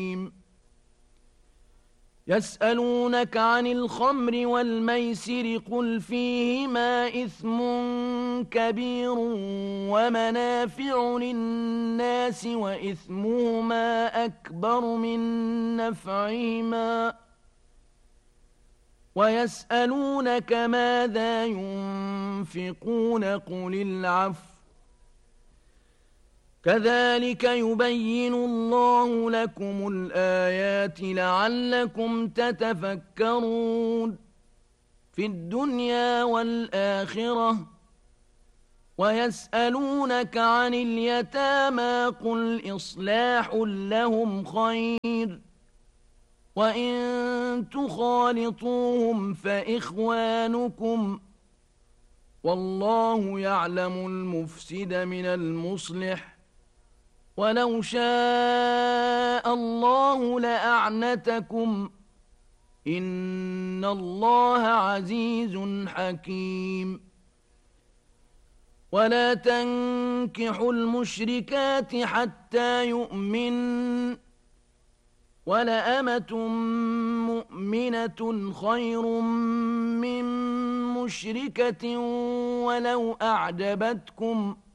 يسألونك عن الخمر والميسر قل فيهما إثم كبير ومنافع للناس وإثمهما أكبر من نفعهما ويسألونك ماذا ينفقون قل العفو كذلك يبين الله لكم الآيات لعلكم تتفكرون في الدنيا والآخرة ويسألونك عن اليتامى قل إصلاح لهم خير وإن تخالطوهم فإخوانكم والله يعلم المفسد من المصلح ولو شاء الله لأعنتكم إن الله عزيز حكيم ولا تنكحوا المشركات حتى يؤمن ولأمة مؤمنة خير من مشركة ولو أعجبتكم